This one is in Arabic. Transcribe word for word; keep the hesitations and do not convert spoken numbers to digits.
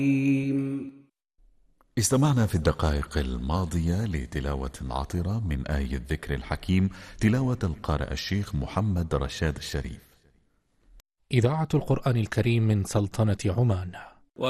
استمعنا في الدقائق الماضية لتلاوة عطرة من آية الذكر الحكيم، تلاوة القارئ الشيخ محمد رشاد الشريف. إذاعة القرآن الكريم من سلطنة عمان.